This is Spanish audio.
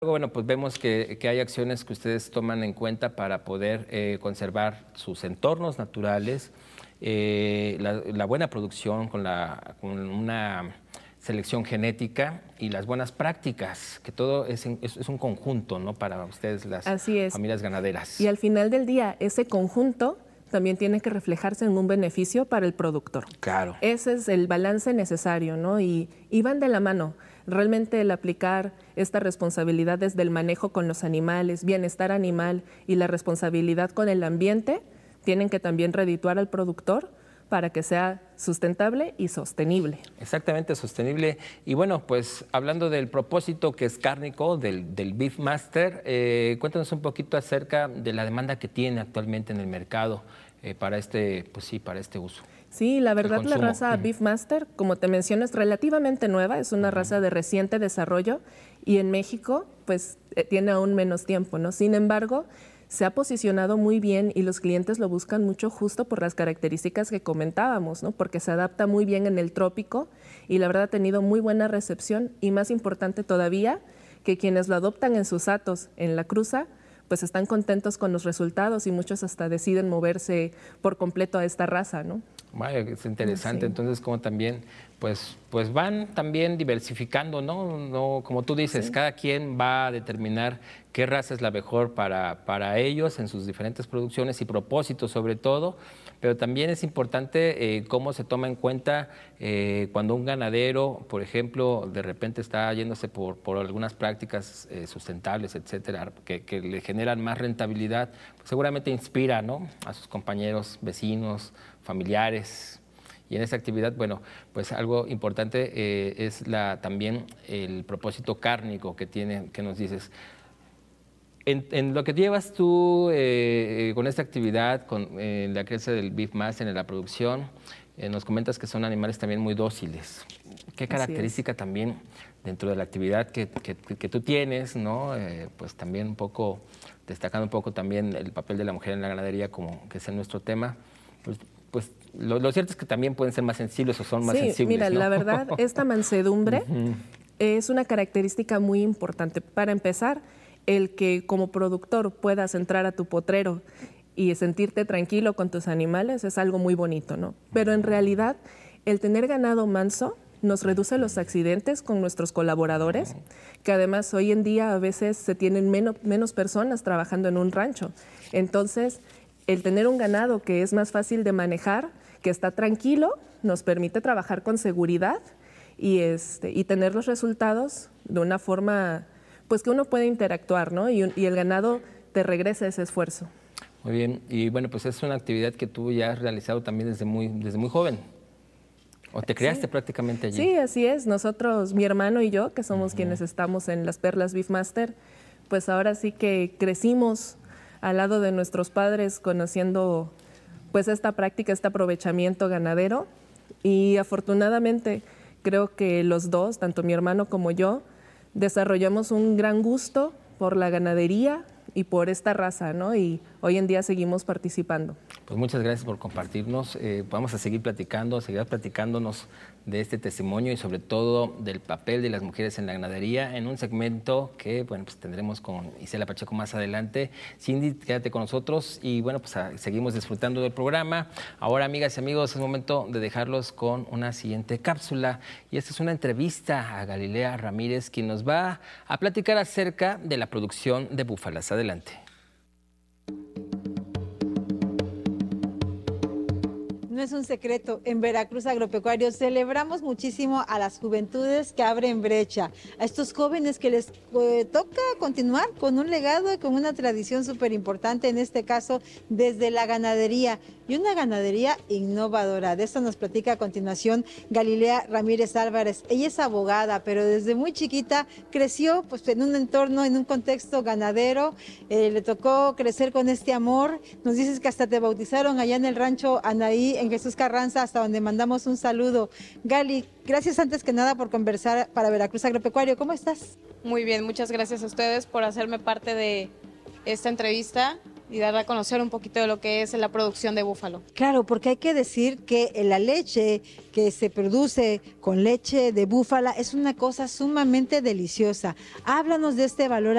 Bueno, pues vemos que hay acciones que ustedes toman en cuenta para poder conservar sus entornos naturales, la buena producción con una selección genética y las buenas prácticas, que todo es un conjunto, ¿no?, para ustedes, las familias ganaderas. Y al final del día, ese conjunto también tiene que reflejarse en un beneficio para el productor. Claro. Ese es el balance necesario, ¿no? Y van de la mano. Realmente el aplicar esta responsabilidad desde el manejo con los animales, bienestar animal y la responsabilidad con el ambiente, tienen que también redituar al productor para que sea sustentable y sostenible. Exactamente, sostenible. Y bueno, pues hablando del propósito que es cárnico, del Beefmaster, cuéntanos un poquito acerca de la demanda que tiene actualmente en el mercado para este uso. Sí, la verdad la raza Beefmaster, como te menciono, es relativamente nueva, es una raza de reciente desarrollo y en México pues tiene aún menos tiempo, ¿no? Sin embargo, se ha posicionado muy bien y los clientes lo buscan mucho justo por las características que comentábamos, ¿no? Porque se adapta muy bien en el trópico y la verdad ha tenido muy buena recepción y más importante todavía, que quienes lo adoptan en sus hatos en la cruza, pues están contentos con los resultados y muchos hasta deciden moverse por completo a esta raza, ¿no? Vaya, es interesante. Sí. Entonces, como también, pues van también diversificando, ¿no? Como tú dices, sí, cada quien va a determinar qué raza es la mejor para ellos en sus diferentes producciones y propósitos sobre todo, pero también es importante cómo se toma en cuenta cuando un ganadero, por ejemplo, de repente está yéndose por algunas prácticas sustentables, etcétera, que le generan más rentabilidad, pues seguramente inspira, ¿no?, a sus compañeros, vecinos, familiares. Y en esta actividad, bueno, pues algo importante es también el propósito cárnico que nos dices. En lo que llevas tú con esta actividad, con la crianza del Beefmaster en la producción, nos comentas que son animales también muy dóciles. ¿Qué característica también dentro de la actividad que tú tienes, ¿no? Pues también un poco, destacando un poco también el papel de la mujer en la ganadería, como que es nuestro tema, pues lo cierto es que también pueden ser más sensibles o son más sensibles. Mira, ¿no? La verdad, esta mansedumbre es una característica muy importante. Para empezar, el que como productor puedas entrar a tu potrero y sentirte tranquilo con tus animales es algo muy bonito, ¿no? Pero en realidad, el tener ganado manso nos reduce los accidentes con nuestros colaboradores, que además hoy en día a veces se tienen menos personas trabajando en un rancho. Entonces, el tener un ganado que es más fácil de manejar, que está tranquilo, nos permite trabajar con seguridad y tener los resultados de una forma pues que uno puede interactuar, ¿no? Y el ganado te regresa ese esfuerzo. Muy bien, y bueno, pues es una actividad que tú ya has realizado también desde muy joven. ¿O te creaste prácticamente allí? Sí, así es. Nosotros, mi hermano y yo, que somos quienes estamos en las Perlas Beefmaster, pues ahora sí que crecimos al lado de nuestros padres conociendo pues esta práctica, este aprovechamiento ganadero, y afortunadamente creo que los dos, tanto mi hermano como yo, desarrollamos un gran gusto por la ganadería y por esta raza, ¿no? Y hoy en día seguimos participando. Pues muchas gracias por compartirnos. Vamos a seguir platicándonos de este testimonio y sobre todo del papel de las mujeres en la ganadería en un segmento que, bueno, pues tendremos con Isela Pacheco más adelante. Cindy, quédate con nosotros y, bueno, pues seguimos disfrutando del programa. Ahora, amigas y amigos, es momento de dejarlos con una siguiente cápsula y esta es una entrevista a Galilea Ramírez, quien nos va a platicar acerca de la producción de búfalas. Adelante. No es un secreto, en Veracruz Agropecuario celebramos muchísimo a las juventudes que abren brecha, a estos jóvenes que les toca continuar con un legado y con una tradición súper importante, en este caso desde la ganadería, y una ganadería innovadora. De esto nos platica a continuación Galilea Ramírez Álvarez. Ella es abogada, pero desde muy chiquita creció pues en un entorno, en un contexto ganadero, le tocó crecer con este amor. Nos dices que hasta te bautizaron allá en el rancho Anaí, en Jesús Carranza, hasta donde mandamos un saludo. Gali, gracias antes que nada por conversar para Veracruz Agropecuario. ¿Cómo estás? Muy bien, muchas gracias a ustedes por hacerme parte de esta entrevista. y dar a conocer un poquito de lo que es la producción de búfalo. Claro, porque hay que decir que la leche que se produce con leche de búfala es una cosa sumamente deliciosa. Háblanos de este valor